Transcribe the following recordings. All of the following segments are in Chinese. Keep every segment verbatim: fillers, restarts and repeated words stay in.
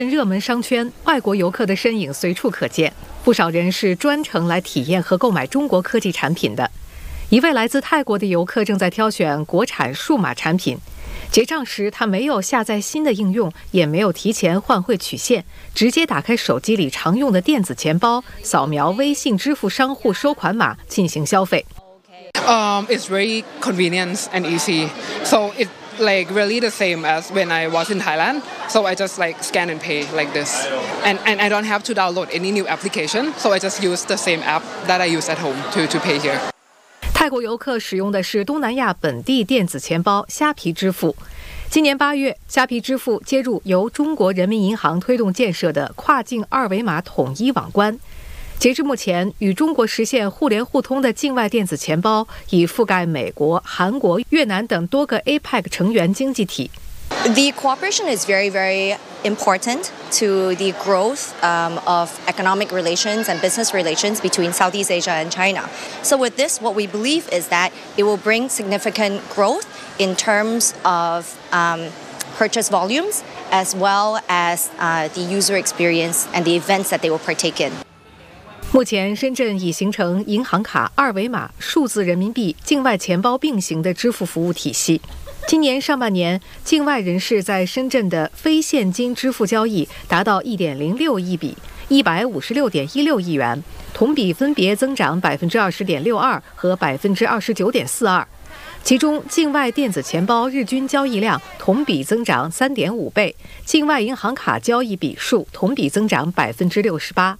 热门商圈，外国游客的身影随处可见，不少人是专程来体验和购买中国科技产品的。一位来自泰国的游客正在挑选国产数码产品，结账时他没有下载新的应用，也没有提前换汇取现，直接打开手机里常用的电子钱包，扫描微信支付商户收款码进行消费。 Um, it's very convenient and easy. So it like really the same as when I was in Thailand. So I just like scan and pay like this. And, and I don't have to download any new application. So I just use the same app that I use at home to, to pay here. 泰国游客使用的是东南亚本地电子钱包虾皮支付。今年八月，虾皮支付接入由中国人民银行推动建设的跨境二维码统一网关。截至目前，与中国实现互联互通的境外电子钱包已覆盖美国、韩国、越南等多个 A P E C 成员经济体。 The cooperation is very, very important to the growth um, of economic relations and business relations between Southeast Asia and China. So with this, what we believe is that it will bring significant growth in terms of um, purchase volumes as well as uh, the user experience and the events that they will partake in. 目前，深圳已形成银行卡、二维码、数字人民币、境外钱包并行的支付服务体系。今年上半年，境外人士在深圳的非现金支付交易达到 一点零六亿笔， 一百五十六点一六亿元，同比分别增长 百分之二十点六二 和 百分之二十九点四二。其中，境外电子钱包日均交易量同比增长 三点五倍，境外银行卡交易笔数同比增长 百分之六十八。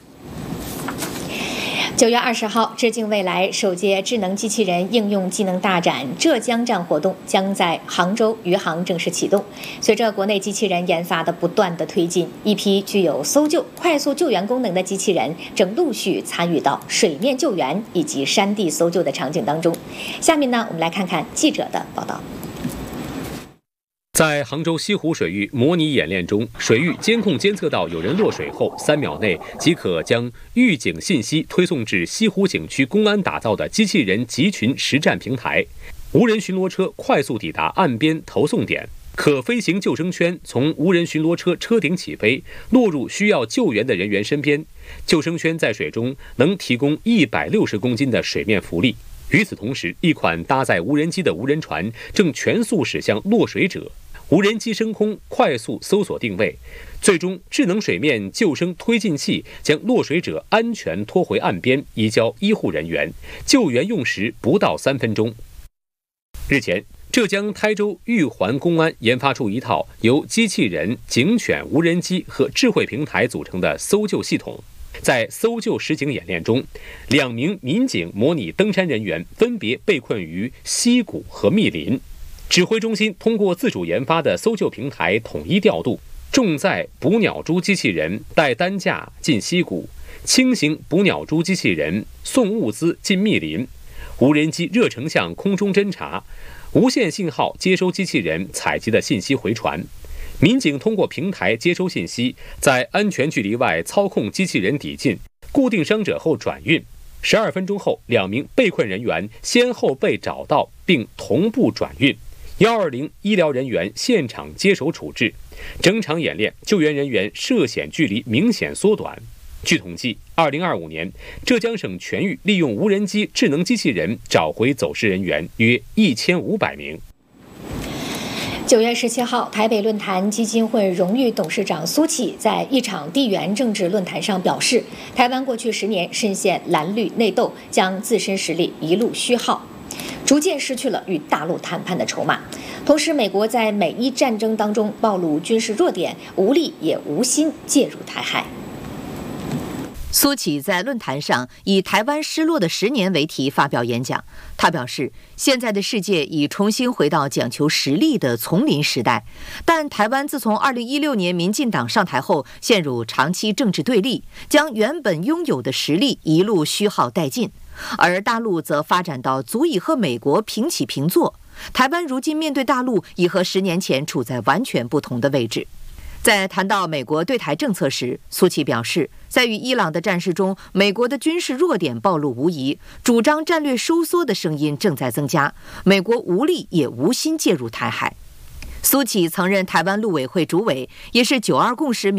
九月二十号，致敬未来首届智能机器人应用技能大展浙江站活动将在杭州余杭正式启动。随着国内机器人研发的不断的推进，一批具有搜救、快速救援功能的机器人正陆续参与到水面救援以及山地搜救的场景当中。下面呢，我们来看看记者的报道。 在杭州西湖水域模拟演练中，水域监控监测到有人落水后，三秒内即可将预警信息推送至西湖景区公安打造的机器人集群实战平台，无人巡逻车快速抵达岸边投送点，可飞行救生圈从无人巡逻车车顶起飞，落入需要救援的人员身边。救生圈在水中能提供一百六十公斤的水面浮力。与此同时，一款搭载无人机的无人船正全速驶向落水者。无人机升空，快速搜索定位，最终智能水面救生推进器将落水者安全拖回岸边，移交医护人员。救援用时不到三分钟。日前，浙江台州玉环公安研发出一套由机器人、警犬、无人机和智慧平台组成的搜救系统。在搜救实景演练中，两名民警模拟登山人员分别被困于溪谷和密林。指挥中心通过自主研发的搜救平台统一调度，重载捕鸟蛛机器人带担架进溪谷，轻型捕鸟蛛机器人送物资进密林，无人机热成像空中侦察，无线信号接收机器人采集的信息回传。民警通过平台接收信息，在安全距离外操控机器人抵近，固定伤者后转运。十二分钟后，两名被困人员先后被找到并同步转运。一二零医疗人员现场接手处置，整场演练救援人员涉险距离明显缩短。据统计，二零二五年浙江省全域利用无人机智能机器人找回走失人员约一千五百名。 九月十七号，台北论坛基金会荣誉董事长苏启在一场地缘政治论坛上表示，台湾过去十年深陷蓝绿内斗，将自身实力一路虚耗，逐渐失去了与大陆谈判的筹码。同时，美国在美伊战争当中暴露军事弱点，无力也无心介入台海。 苏启在论坛上以台湾失落的十年为题发表演讲。他表示，现在的世界已重新回到讲求实力的丛林时代，但台湾自从二零一六年民进党上台后，陷入长期政治对立，将原本拥有的实力一路虚耗殆尽，而大陆则发展到足以和美国平起平坐。台湾如今面对大陆，已和十年前处在完全不同的位置。在谈到美国对台政策时，苏启表示，在与伊朗的战事中，美国的军事弱点暴露无遗，主张战略收缩的声音正在增加，美国无力也无心介入台海。苏启曾任台湾陆委会主委，也是九二共识